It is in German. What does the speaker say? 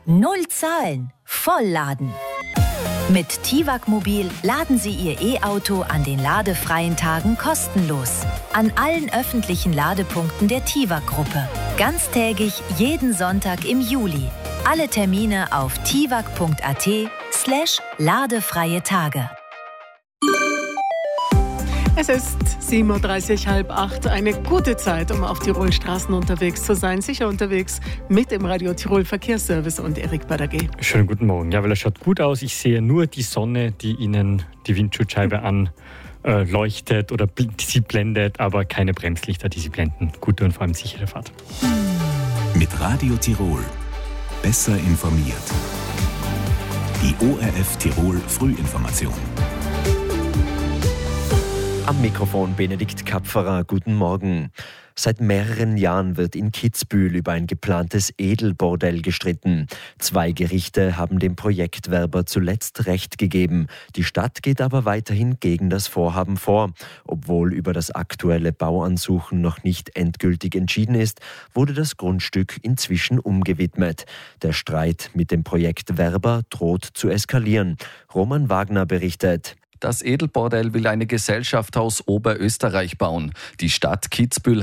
Null Zahlen, Vollladen. Mit TIWAG Mobil laden Sie Ihr E-Auto an den ladefreien Tagen kostenlos. An allen öffentlichen Ladepunkten der TIWAG-Gruppe. Ganztägig jeden Sonntag im Juli. Alle Termine auf tiwag.at/ladefreie Tage. Es ist 7:30 Uhr, 7:30, eine gute Zeit, um auf Tirolstraßen unterwegs zu sein. Sicher unterwegs mit dem Radio Tirol Verkehrsservice und Erik Badagé. Schönen guten Morgen. Ja, weil es schaut gut aus. Ich sehe nur die Sonne, die Ihnen die Windschutzscheibe anleuchtet oder sie blendet, aber keine Bremslichter, die sie blenden. Gute und vor allem sichere Fahrt. Mit Radio Tirol. Besser informiert. Die ORF Tirol Frühinformation. Am Mikrofon Benedikt Kapferer, guten Morgen. Seit mehreren Jahren wird in Kitzbühel über ein geplantes Edelbordell gestritten. 2 Gerichte haben dem Projektwerber zuletzt Recht gegeben. Die Stadt geht aber weiterhin gegen das Vorhaben vor. Obwohl über das aktuelle Bauansuchen noch nicht endgültig entschieden ist, wurde das Grundstück inzwischen umgewidmet. Der Streit mit dem Projektwerber droht zu eskalieren. Roman Wagner berichtet. Das Edelbordell will eine Gesellschaft aus Oberösterreich bauen. Die Stadt Kitzbühel